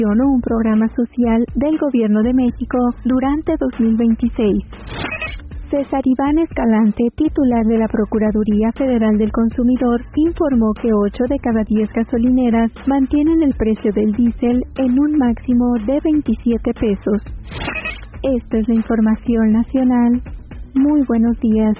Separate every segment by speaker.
Speaker 1: un programa social del Gobierno de México durante 2026. César Iván Escalante, titular de la Procuraduría Federal del Consumidor, informó que 8 de cada 10 gasolineras mantienen el precio del diésel en un máximo de 27 pesos. Esta es la información nacional. Muy buenos días.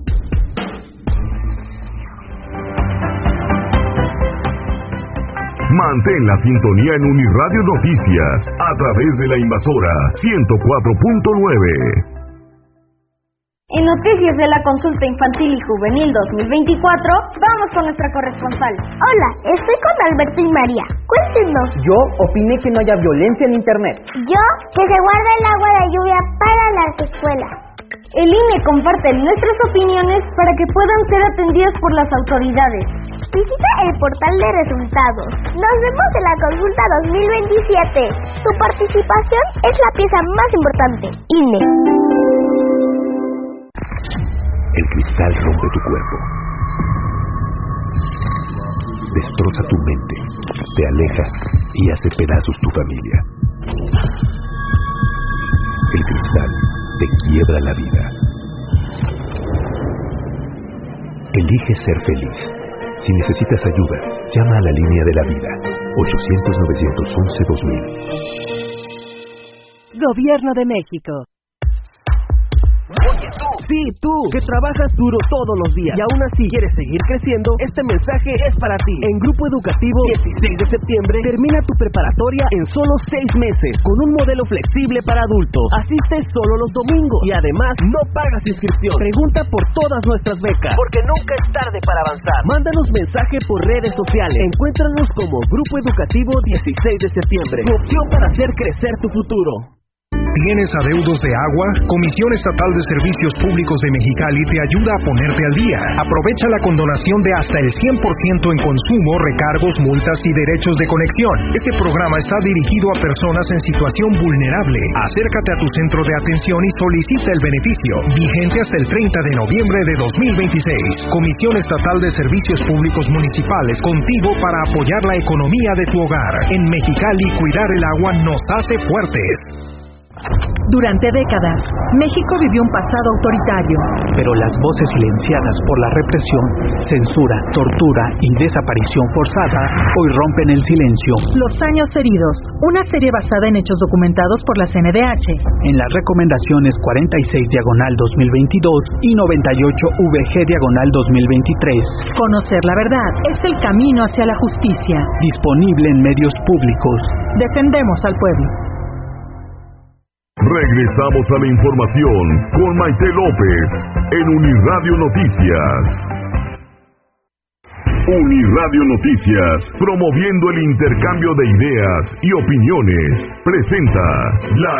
Speaker 2: Mantén la sintonía en Uniradio Noticias a través de la Invasora 104.9.
Speaker 3: En noticias de la Consulta Infantil y Juvenil 2024, vamos con nuestra corresponsal.
Speaker 4: Hola, estoy con Alberto y María. Cuéntenos.
Speaker 5: Yo opiné que no haya violencia en Internet.
Speaker 4: Yo, que se guarde el agua de lluvia para las escuelas.
Speaker 3: El INE comparte nuestras opiniones para que puedan ser atendidas por las autoridades.
Speaker 4: Visita el portal de resultados. Nos vemos en la Consulta 2027. Tu participación es la pieza más importante. INE.
Speaker 6: El cristal rompe tu cuerpo, destroza tu mente, te aleja y hace pedazos tu familia. El cristal te quiebra la vida. Elige ser feliz. Si necesitas ayuda, llama a la línea de la vida, 800-911-2000.
Speaker 7: Gobierno de México. Oye tú, sí tú, que trabajas duro todos los días y aún así quieres seguir creciendo, este mensaje es para ti. En Grupo Educativo 16 de septiembre termina tu preparatoria en solo 6 meses con un modelo flexible para adultos. Asistes solo los domingos y además no pagas inscripción. Pregunta por todas nuestras becas, porque nunca es tarde para avanzar. Mándanos mensaje por redes sociales. Encuéntranos como Grupo Educativo 16 de septiembre. Tu opción para hacer crecer tu futuro.
Speaker 8: ¿Tienes adeudos de agua? Comisión Estatal de Servicios Públicos de Mexicali te ayuda a ponerte al día. Aprovecha la condonación de hasta el 100% en consumo, recargos, multas y derechos de conexión. Este programa está dirigido a personas en situación vulnerable. Acércate a tu centro de atención y solicita el beneficio. Vigente hasta el 30 de noviembre de 2026. Comisión Estatal de Servicios Públicos Municipales, contigo para apoyar la economía de tu hogar. En Mexicali, cuidar el agua nos hace fuertes.
Speaker 9: Durante décadas, México vivió un pasado autoritario.
Speaker 10: Pero las voces silenciadas por la represión, censura, tortura y desaparición forzada hoy rompen el silencio.
Speaker 9: Los años heridos, una serie basada en hechos documentados por la CNDH.
Speaker 10: En las recomendaciones 46/2022 y 98/VG/2023.
Speaker 9: Conocer la verdad es el camino hacia la justicia.
Speaker 10: Disponible en medios públicos.
Speaker 9: Defendemos al pueblo.
Speaker 2: Regresamos a la información con Maite López en Uniradio Noticias. Uniradio Noticias, promoviendo el intercambio de ideas y opiniones, presenta la